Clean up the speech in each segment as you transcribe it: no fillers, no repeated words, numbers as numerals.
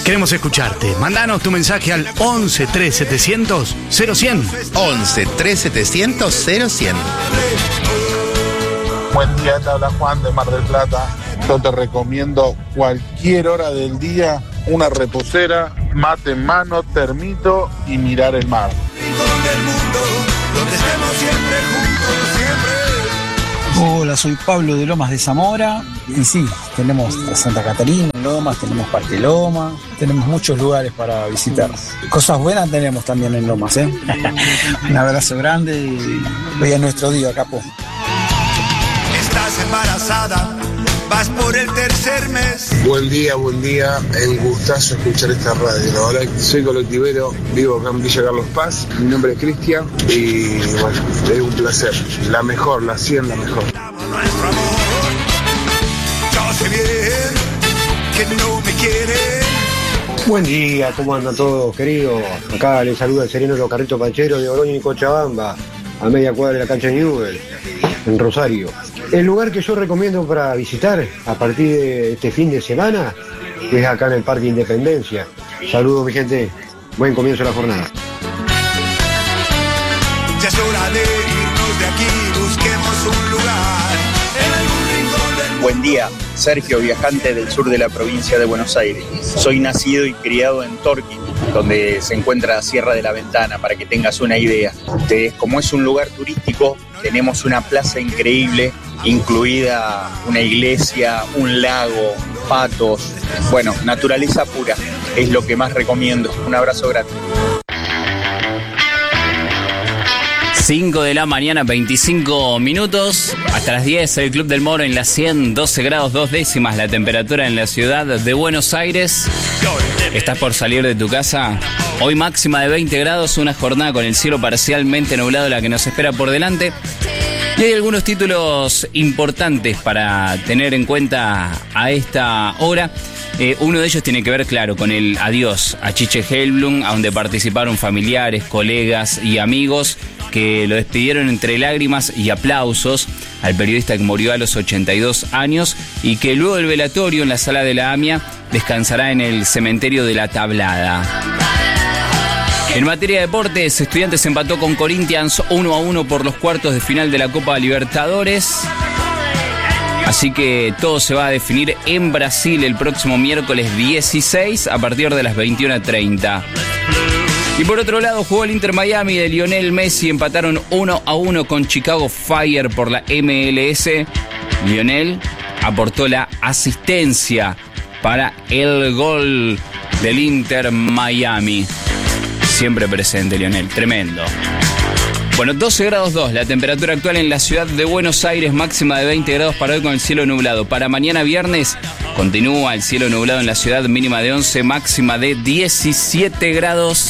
Queremos escucharte. Mandanos tu mensaje al 11 3700 0100. 11 3700 0100. Buen día, te habla Juan de Mar del Plata. Yo te recomiendo cualquier hora del día una reposera, mate en mano, termito y mirar el mar. Hola, soy Pablo de Lomas de Zamora. Y sí, tenemos Santa Catarina, Lomas, tenemos Parque Loma, tenemos muchos lugares para visitar. Cosas buenas tenemos también en Lomas, ¿eh? Un abrazo grande y hoy es nuestro día, capo. Estás embarazada, vas por el tercer mes. Buen día, un gustazo escuchar esta radio. La verdad que soy colectivero, vivo acá en Villa Carlos Paz, mi nombre es Cristian y bueno, es un placer. La mejor, la 100, la mejor. Nuestro amor, yo sé bien que no me quieren. Buen día, ¿cómo andan todos, queridos? Acá les saluda el sereno Los Carritos Pancheros de Oroño y Cochabamba, a media cuadra de la cancha de Newell, en Rosario. El lugar que yo recomiendo para visitar a partir de este fin de semana es acá en el Parque Independencia. Saludos, mi gente. Buen comienzo de la jornada. Ya es hora de irnos de aquí, busquemos un lugar en algún rincón del mundo. Buen día, Sergio, viajante del sur de la provincia de Buenos Aires. Soy nacido y criado en Torquín, donde se encuentra la Sierra de la Ventana, para que tengas una idea. Como es un lugar turístico, tenemos una plaza increíble, incluida una iglesia, un lago, patos, bueno, naturaleza pura, es lo que más recomiendo. Un abrazo grande. 5 de la mañana, 25 minutos. Hasta las 10, el Club del Moro en la 100, 12 grados 2 décimas la temperatura en la ciudad de Buenos Aires. ¿Estás por salir de tu casa? Hoy máxima de 20 grados, una jornada con el cielo parcialmente nublado la que nos espera por delante. Y hay algunos títulos importantes para tener en cuenta a esta hora. Uno de ellos tiene que ver, claro, con el adiós a Chiche Helblum, a donde participaron familiares, colegas y amigos que lo despidieron entre lágrimas y aplausos al periodista que murió a los 82 años y que luego del velatorio en la sala de la AMIA descansará en el cementerio de La Tablada. En materia de deportes, Estudiantes empató con Corinthians 1-1 por los cuartos de final de la Copa Libertadores. Así que todo se va a definir en Brasil el próximo miércoles 16 a partir de las 21:30. Y por otro lado, jugó el Inter Miami de Lionel Messi, empataron 1-1 con Chicago Fire por la MLS. Lionel aportó la asistencia para el gol del Inter Miami. Siempre presente, Lionel, tremendo. Bueno, 12 grados 2, la temperatura actual en la ciudad de Buenos Aires, máxima de 20 grados para hoy con el cielo nublado. Para mañana viernes continúa el cielo nublado en la ciudad, mínima de 11, máxima de 17 grados.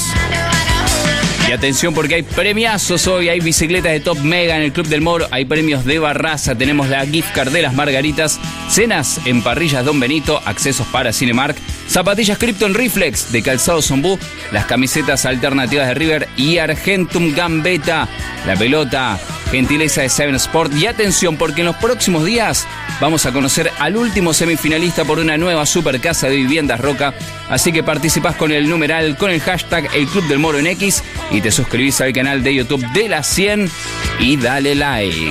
Y atención porque hay premiazos hoy, hay bicicletas de Top Mega en el Club del Moro, hay premios de Barraza, tenemos la gift card de las Margaritas, cenas en Parrillas Don Benito, accesos para Cinemark, zapatillas Krypton Reflex de Calzado Zombú, las camisetas alternativas de River y Argentum Gambetta, la pelota gentileza de Seven Sport. Y atención porque en los próximos días vamos a conocer al último semifinalista por una nueva super casa de viviendas Roca, así que participás con el numeral, con el hashtag El Club del Moro en X y te suscribís al canal de YouTube de la 100 y dale like.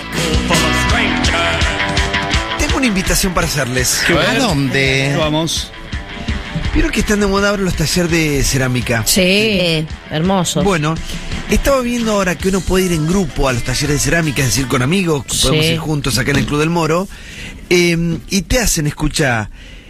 Tengo una invitación para hacerles. ¿A dónde? Vamos. ¿Vieron que están de moda ahora los talleres de cerámica? Sí, hermoso. Bueno, estaba viendo ahora que uno puede ir en grupo a los talleres de cerámica, es decir, con amigos, podemos ir juntos acá en el Club del Moro, y te hacen, escucha,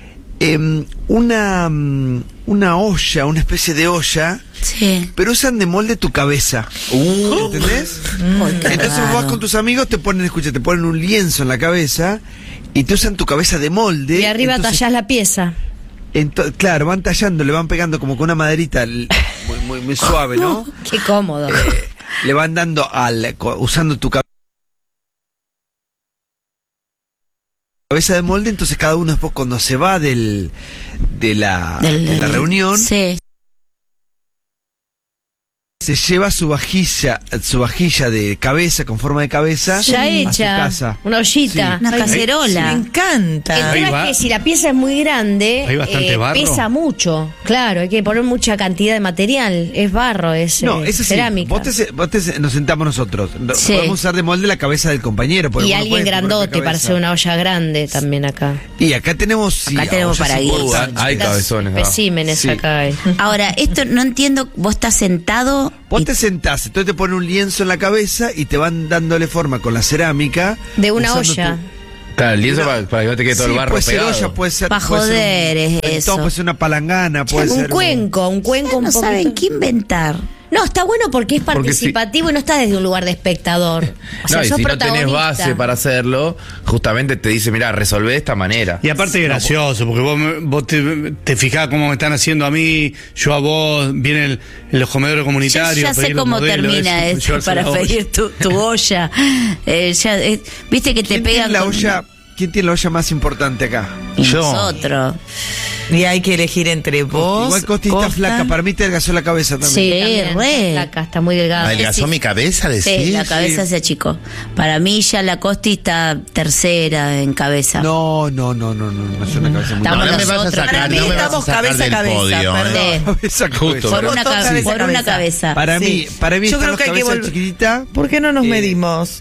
una olla, una especie de olla, pero usan de molde tu cabeza. ¿Entendés? Entonces vos vas con tus amigos, te ponen un lienzo en la cabeza y te usan tu cabeza de molde. Y arriba tallás la pieza. Claro, van tallando, le van pegando como con una maderita muy suave, ¿no? Qué cómodo. Le van dando usando tu cabeza de molde, entonces cada uno después cuando se va de la reunión, sí, se lleva su vajilla de cabeza, con forma de cabeza, Ya a su hecha. casa. Una ollita. Una cacerola. Me encanta. El tema es que si la pieza es muy grande, ¿Hay bastante barro? pesa mucho. Claro, hay que poner mucha cantidad de material. Es barro, es No, eso sí, cerámica. nos sentamos nosotros. Sí. Podemos usar de molde la cabeza del compañero. porque Y uno alguien puede poner la grandote para cabeza. hacer una olla grande también acá. Y acá tenemos, sí, Acá tenemos ollas para importantes. guisar. Hay cabezones. ¿no? Especímenes Sí. acá hay. Ahora, esto no entiendo, vos estás sentado. Vos y- te sentás, entonces te ponen un lienzo en la cabeza y te van dándole forma con la cerámica. De una usando olla. Claro, el lienzo para que no te quede todo Sí, el barro puede ser pegado. olla, puede ser. Pa' puede ser joder es todo, eso. puede ser una palangana, puede Un ser. cuenco un No saben poquito. qué inventar. No, está bueno porque es Porque participativo y no está desde un lugar de espectador. O sea, No, y sos si no tenés protagonista. base para hacerlo, justamente te dice, mira, resolvé de esta manera. Y aparte es gracioso, porque vos te fijás cómo me están haciendo a mí, yo a vos, viene los comedores Yo comunitarios. ya a sé pedir los cómo modelos, termina eso, esto llevarse para la olla. pedir tu olla. Viste que te ¿Quién pegan tiene la con- olla? ¿Quién tiene la olla más importante acá? y Yo. nosotros. Y hay que elegir entre vos. Igual Costi está Costa. flaca, para mí te adelgazó la cabeza también. Sí, Sí, también, re. está flaca, está muy delgada. ¿Adelgazó mi cabeza, decís? Sí, la cabeza se achicó. Para mí ya la Costi está tercera en cabeza. No, es una cabeza muy Estamos No me vas a nosotros. sacar, Para mí no me vas a estamos sacar cabeza a del cabeza, podio. perdón. cabeza Justo. Por una, Somos todos cabeza a por una cabeza. cabeza. Para Sí. mí Yo creo estamos que hay que cabeza volver- chiquitita. ¿Por qué no nos Eh, medimos?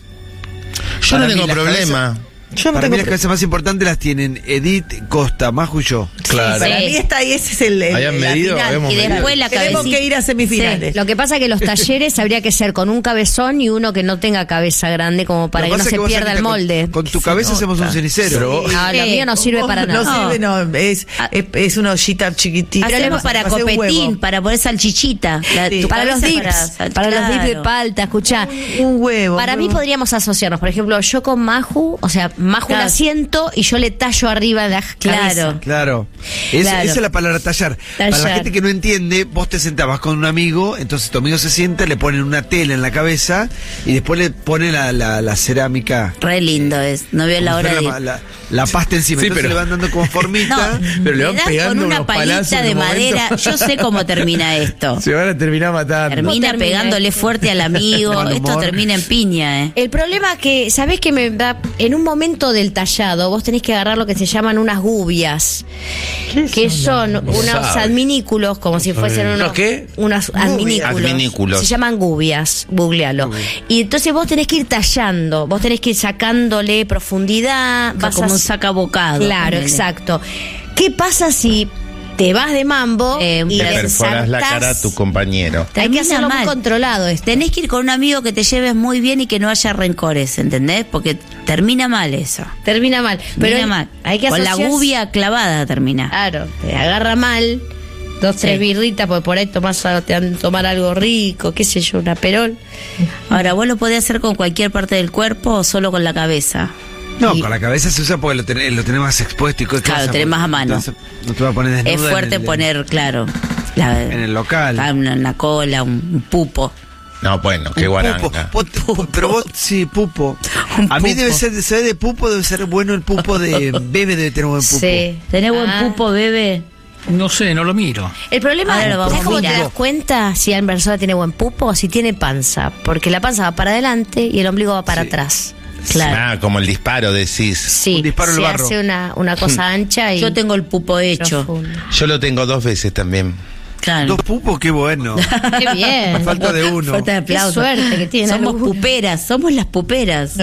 Yo no Para mí tengo las problema. Yo no Para mí tengo las cabezas más importantes las tienen Edith, Costa, Maju y yo. Claro. Para Sí. mí está ahí, ese es el ¿Habían la medido? final. Habíamos Y medido. después la Tenemos cabecita. que ir a semifinales. Sí, lo que pasa es que los talleres habría que ser con un cabezón y uno que no tenga cabeza grande como para Lo que no pasa es se vos, pierda Anita, el molde. Con tu cabeza hacemos un cenicero. Pero- Ah, lo mío no sirve para No nada. sirve, no, es una ollita chiquitita. Hacemos para hacer un copetín, huevo. para poner salchichita. Sí. Tu Para los cabeza dips, para los dips de claro. palta, escuchá. Un huevo. Para mí podríamos asociarnos, por ejemplo, yo con Maju, o sea, Maju Claro. la siento y yo le tallo arriba de la cabeza. Claro. Claro. Esa es la palabra tallar. Para la Tallar. gente que no entiende, vos te sentabas con un amigo, entonces tu amigo se sienta, le ponen una tela en la cabeza y después le ponen la cerámica. Re lindo es. No veo la como hora si de. fuera la pasta encima. Sí, entonces pero- le van dando como formita. Pero le Me van das pegando con una unos palazos palita en de un momento. madera. Yo sé cómo termina esto. Se van a terminar matando. Termina termina pegándole esto? fuerte al amigo. Mal Esto humor. termina en piña, El problema que, ¿sabés que me da? En un momento del tallado, vos tenés que agarrar lo que se llaman unas gubias, que son unos sabe. adminículos, como si fuesen unos, ¿Unos qué? unos adminículos. Adminículos. Se llaman gubias, googlealo. Y entonces vos tenés que ir tallando, vos tenés que ir sacándole profundidad, vas como a- un sacabocado. Claro, ponele. exacto. ¿Qué pasa si te vas de mambo y Le perforas la cara a tu compañero. Hay que Termina hacerlo muy mal. controlado esto. Tenés que ir con un amigo que te lleves muy bien y que no haya rencores, ¿entendés? Porque termina mal eso. Termina mal. Termina Pero mal. hay que con la asociarse- gubia clavada termina. Claro, te agarra mal. Dos, tres birritas, porque por ahí te van a tomar algo rico, qué sé yo, una perol. Ahora, ¿vos lo podés hacer con cualquier parte del cuerpo o solo con la cabeza? No, con la cabeza se usa porque lo tenés más expuesto y cosas. Claro, tenés más a mano. No te va a poner desnuda Es fuerte en el- poner, claro, en el local. una cola, un pupo. No, bueno, qué Pupo. guaranga. Pero vos, sí, pupo. Un A mí pupo. debe ser, se ve de pupo, debe ser bueno el pupo de bebé, debe tener buen pupo. Sí. ¿Tenés buen Ah. pupo, bebé? No sé, no lo miro. El problema Ahora lo vamos ¿sabes a cómo te mirar. das cuenta si la persona tiene buen pupo o si tiene panza? Porque la panza va para adelante y el ombligo va para atrás. Claro. Ah, como el disparo decís. Sí, Un disparo en se el barro. hace una cosa ancha y Yo tengo el pupo hecho. profundo. Yo lo tengo 2 veces también. Claro. Dos pupos, qué bueno. Qué bien. Falta de uno. Falta de Qué aplauso. suerte que tiene Somos alguno. puperas, somos las puperas.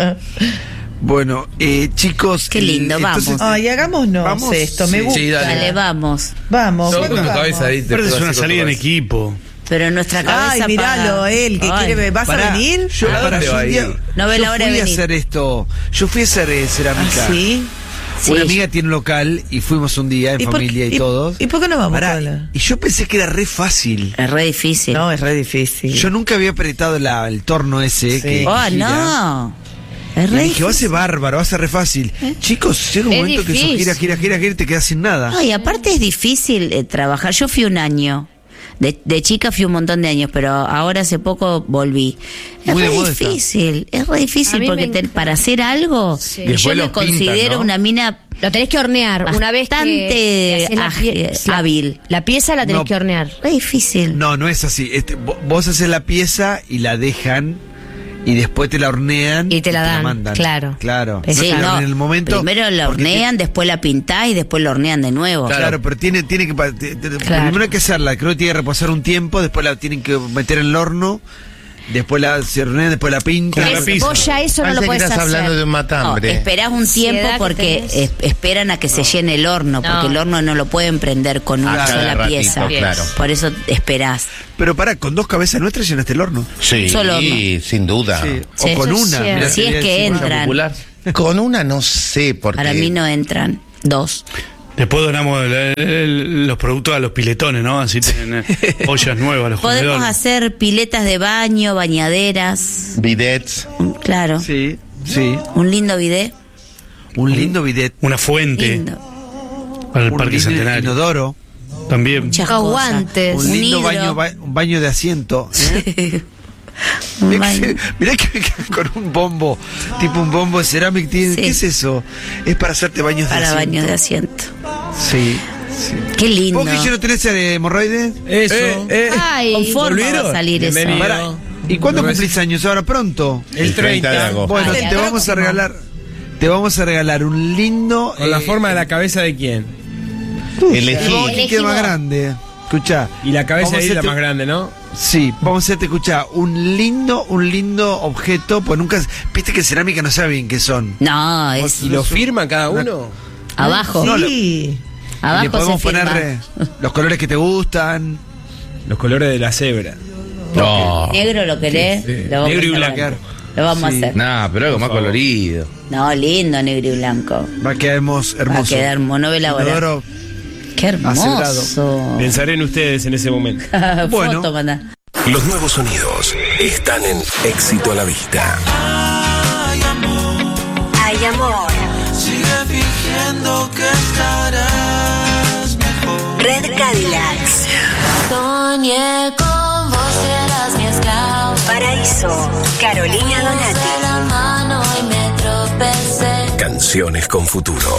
Bueno, chicos. Qué lindo, entonces, vamos. Ay, hagámonos Vamos, esto, me sí. gusta. Sí, dale. Dale, vamos. Vamos. Yo ¿cuándo con tu vamos? cabeza ahí te Pero es puedo una hacer con salida tu en cabeza. equipo. Pero en nuestra cabeza. Ay, míralo, él, que Ay. quiere, ¿vas Pará, a venir? Yo, ¿A pará, dónde yo va a un día- ir? No ve la yo hora de fui a venir. hacer esto. Yo fui a hacer cerámica. ¿Ah, sí? Sí. Una amiga tiene un local y fuimos un día en ¿Y por familia qué- y todos. ¿Y por qué no vamos, Pará, Paula? y yo pensé que era re fácil. Es re difícil. No, es re difícil. Yo nunca había apretado el torno ese. Sí. Que Oh, gira. no. Es Y re dije, va a ser difícil. bárbaro, va a ser re fácil. Chicos, llega un Es momento que eso difícil. gira y te quedas sin nada. No, y aparte es difícil trabajar. Yo fui un año. De chica fui un montón de años, pero ahora hace poco volví. Es Muy de re moda está. difícil, es re A difícil mí porque me encanta. para hacer algo, Sí. y Después yo me los pintan, considero ¿no? una mina Lo tenés que hornear. Una vez que Bastante hábil. La pieza la tenés No. que hornear. Es difícil. No es así. Vos haces la pieza y la dejan y después te la hornean Y te la dan, mandan. claro. Claro. Sí, te la no, hornean en el momento. primero la porque hornean, después la pintás y después la hornean de nuevo. Claro, pero tiene que primero hay que hacerla, creo que tiene que reposar un tiempo, después la tienen que meter en el horno, después se hornean, después la pintan. Vos ya eso no lo Parece que podés estás hacer. hablando de un matambre. Esperás un tiempo Ansiedad que porque tenés. esperan a que se llene el horno, porque el horno no lo pueden prender con una A cada sola ratito, pieza. claro. Por eso esperás. Pero con 2 cabezas nuestras llenaste el horno. Sí, Solo horno. sin duda. Sí, Sí, o con eso es una. cierto. Mirá, Si es mirá, que sí, entran. Popular. Con una no sé, porque... Para mí no entran. 2. Después donamos los productos a los piletones, ¿no? Así tienen ollas nuevas los Podemos comedores. hacer piletas de baño, bañaderas. Bidets. Claro. Sí. Un lindo bidet. Un lindo bidet. Una fuente Lindo. para el Un Parque lindo Centenario. inodoro. También. Muchas Los cosas. guantes. Un lindo hidro. baño de asiento. Un Mirá baño. que con un bombo, tipo un bombo de cerámica. Sí. ¿Qué es eso? Es para hacerte baños de Para asiento. baños de asiento. Sí. Qué lindo. ¿Vos, Guille, no tenés hemorroides? Eso. Ay, Con forma ¿volvieron? va a salir eso. Bienvenido. Pará, ¿y cuándo cumplís años? ¿Ahora pronto? El 30 de agosto. Bueno, Ay, te la vamos a próxima. regalar un lindo... ¿Con la forma de la cabeza de quién? Elegí. que quede más grande. Escuchá. Y la cabeza vamos ahí a es la hacerte- más grande, ¿no? Sí, vamos a hacerte, escuchá, un lindo objeto, pues nunca... Viste que cerámica no sabe bien qué son. No, es ¿Y lo firman cada uno? abajo. No, Sí. le Abajo podemos se firma. poner los colores que te gustan. Los colores de la cebra. No. ¿Negro lo querés? Sí. Lo vamos Negro y a hacer. blanco. Lo vamos a hacer. Nah, pero algo más colorido. No, lindo, negro y blanco. Va a quedar hermoso. Va a quedar monóvela ahora. Inodoro. Qué hermoso. Pensaré en ustedes en ese momento. Bueno. Foto, mandá. Los nuevos sonidos están en Éxito a la Vista. Hay amor. Sigue fingiendo que estarás mejor. Red Cadillacs. Soñé con vos, eras mi esclavo. Paraíso. Carolina De la Donati. mano y me tropecé. Canciones con futuro.